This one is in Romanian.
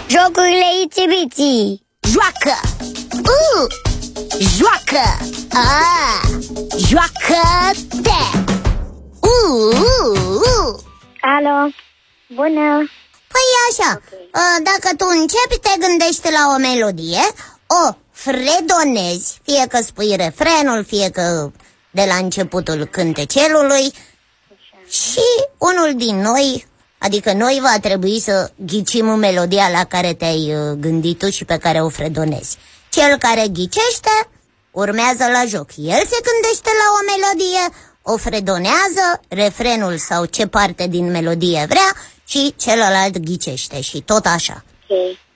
Jocurile Itsy-Bitsy. Joacă! Joacă! Joacă-te! Alo, bună. Păi așa, dacă tu începi, te gândești la o melodie, o fredonezi, fie că spui refrenul, fie că de la începutul cântecelului, și unul din noi, adică noi, va trebui să ghicim melodia la care te-ai gândit tu și pe care o fredonezi. Cel care ghicește urmează la joc. El se gândește la o melodie, o fredonează, refrenul sau ce parte din melodie vrea și celălalt ghicește și tot așa. Ok.